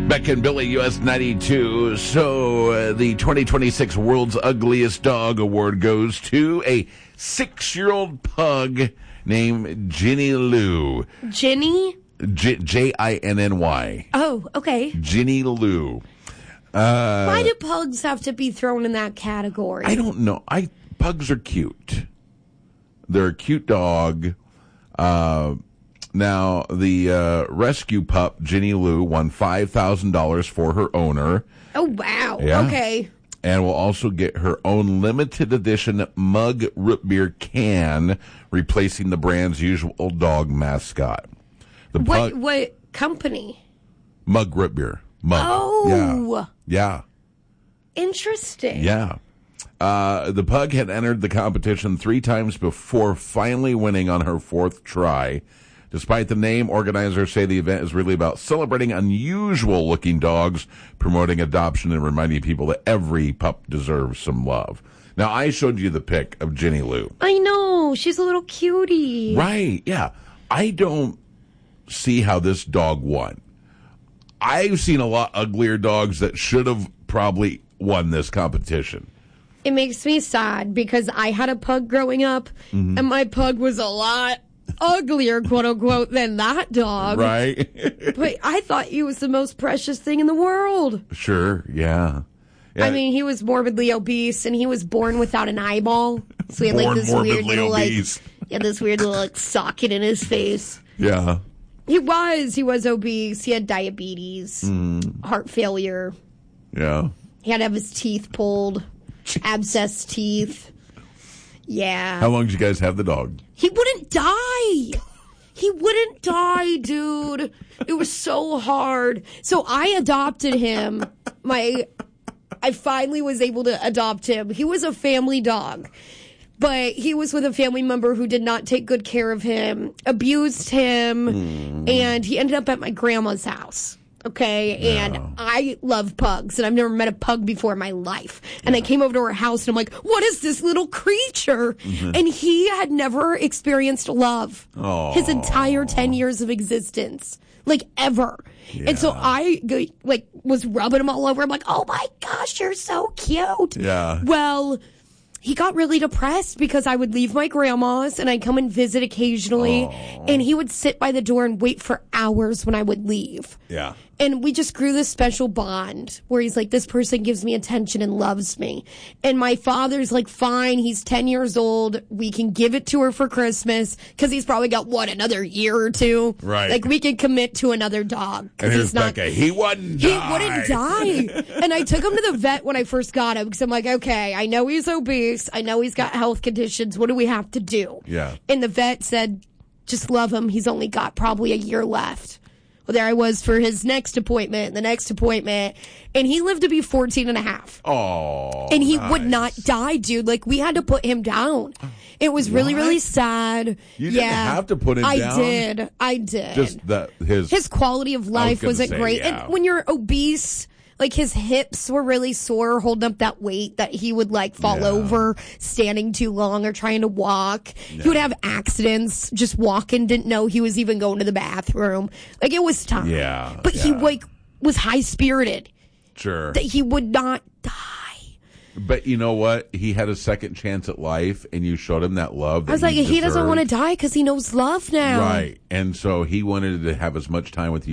Beck and Billy, US 92. So the 2026 World's Ugliest Dog Award goes to a 6-year-old pug named Ginny Lou. Ginny? Jinny. Oh, okay. Ginny Lou. Why do pugs have to be thrown in that category? I don't know. Pugs are cute. They're a cute dog. Now, the rescue pup, Ginny Lou, won $5,000 for her owner. Oh, wow. Yeah. Okay. And will also get her own limited edition mug root beer can, replacing the brand's usual dog mascot. What company? Mug root beer. Mug. Oh. Yeah. Interesting. Yeah. The pug had entered the competition 3 times before finally winning on her 4th try. Despite the name, organizers say the event is really about celebrating unusual-looking dogs, promoting adoption, and reminding people that every pup deserves some love. Now, I showed you the pic of Ginny Lou. I know. She's a little cutie. Right, yeah. I don't see how this dog won. I've seen a lot uglier dogs that should have probably won this competition. It makes me sad because I had a pug growing up, and my pug was a lot uglier, quote unquote, than that dog. Right. But I thought he was the most precious thing in the world. Sure, yeah. I mean, he was morbidly obese, and he was born without an eyeball. So he had like this weird little this weird little socket in his face. Yeah. He was obese. He had diabetes, heart failure. Yeah. He had to have his teeth pulled, abscessed teeth. Yeah. How long did you guys have the dog? He wouldn't die. He wouldn't die, dude. It was so hard. So I adopted him. I finally was able to adopt him. He was a family dog, but he was with a family member who did not take good care of him, abused him, and he ended up at my grandma's house. Okay, and I love pugs, and I've never met a pug before in my life. And I came over to her house, and I'm like, what is this little creature? And he had never experienced love his entire 10 years of existence, like, ever. Yeah. And so I, was rubbing him all over. I'm like, oh, my gosh, you're so cute. Yeah. Well, he got really depressed because I would leave my grandma's and I'd come and visit occasionally. And he would sit by the door and wait for hours when I would leave. Yeah. And we just grew this special bond where he's like, this person gives me attention and loves me. And my father's like, fine, he's 10 years old. We can give it to her for Christmas because he's probably got, another year or two? Right. Like, we can commit to another dog. And here's Becca. He wouldn't die. He wouldn't die. And I took him to the vet when I first got him because I'm like, okay, I know he's obese. I know he's got health conditions. What do we have to do? Yeah. And the vet said, just love him. He's only got probably a year left. Well, there I was for his next appointment, the next appointment, and he lived to be 14 and a half. Oh, and he would not die, dude. Like, we had to put him down. It was really, really sad. You didn't have to put him down? I did. Just that his quality of life wasn't great. Yeah. And when you're obese, like, his hips were really sore holding up that weight that he would, fall over standing too long or trying to walk. Yeah. He would have accidents just walking, didn't know he was even going to the bathroom. Like, it was tough. Yeah. But he, was high-spirited. Sure. That he would not die. But you know what? He had a second chance at life, and you showed him that love that I was like, he doesn't want to die because he knows love now. Right. And so he wanted to have as much time with you